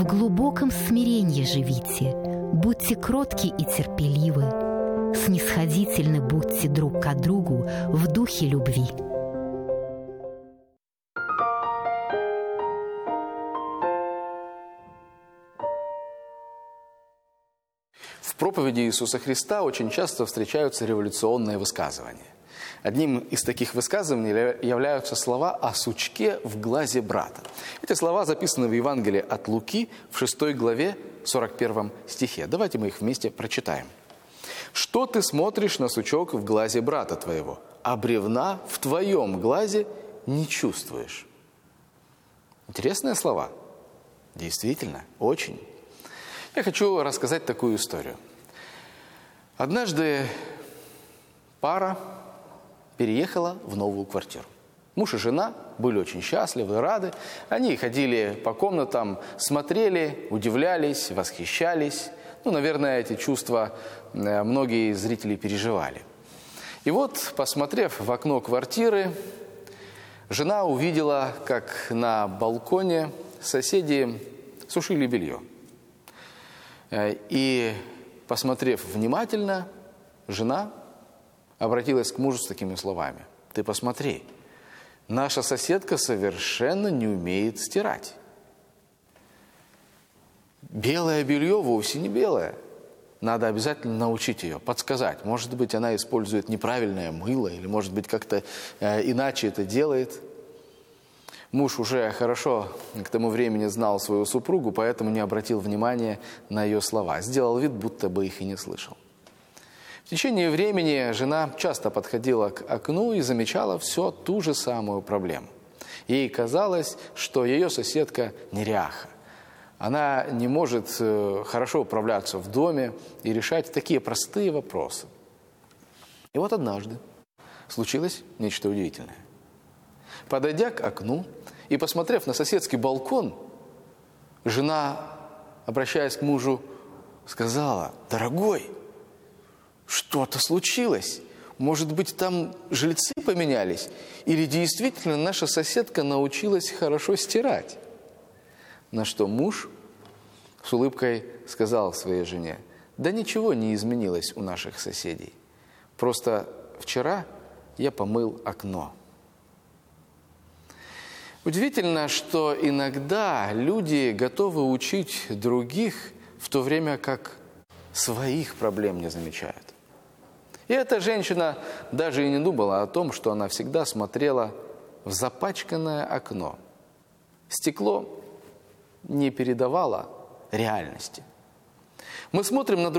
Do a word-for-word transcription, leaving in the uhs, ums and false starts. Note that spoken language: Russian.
В глубоком смирении живите, будьте кротки и терпеливы, снисходительны будьте друг к другу в духе любви. В проповеди Иисуса Христа очень часто встречаются революционные высказывания. Одним из таких высказываний являются слова о сучке в глазе брата. Эти слова записаны в Евангелии от Луки в шестой главе сорок первом стихе. Давайте мы их вместе прочитаем. «Что ты смотришь на сучок в глазе брата твоего, а бревна в твоем глазе не чувствуешь?» Интересные слова. Действительно, очень. Я хочу рассказать такую историю. Однажды пара переехала в новую квартиру. Муж и жена были очень счастливы и рады. Они ходили по комнатам, смотрели, удивлялись, восхищались. Ну, наверное, эти чувства многие зрители переживали. И вот, посмотрев в окно квартиры, жена увидела, как на балконе соседи сушили белье. И, посмотрев внимательно, жена обратилась к мужу с такими словами. «Ты посмотри, наша соседка совершенно не умеет стирать. Белое белье вовсе не белое. Надо обязательно научить ее, подсказать. Может быть, она использует неправильное мыло, или, может быть, как-то э, иначе это делает». Муж уже хорошо к тому времени знал свою супругу, поэтому не обратил внимания на ее слова. Сделал вид, будто бы их и не слышал. В течение времени жена часто подходила к окну и замечала все ту же самую проблему. Ей казалось, что ее соседка неряха. Она не может хорошо управляться в доме и решать такие простые вопросы. И вот однажды случилось нечто удивительное. Подойдя к окну и посмотрев на соседский балкон, жена, обращаясь к мужу, сказала: «Дорогой, что-то случилось. Может быть, там жильцы поменялись? Или действительно наша соседка научилась хорошо стирать?» На что муж с улыбкой сказал своей жене: «Да ничего не изменилось у наших соседей. Просто вчера я помыл окно». Удивительно, что иногда люди готовы учить других, в то время как своих проблем не замечают. И эта женщина даже и не думала о том, что она всегда смотрела в запачканное окно. Стекло не передавало реальности. Мы смотрим на